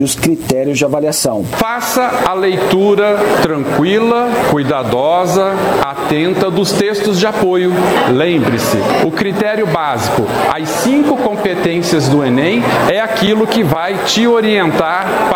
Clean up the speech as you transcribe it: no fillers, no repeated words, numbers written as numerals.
os critérios de avaliação. Faça a leitura tranquila, cuidadosa, atenta dos textos de apoio. Lembre-se, o critério básico, as 5 competências do Enem, é aquilo que vai te orientar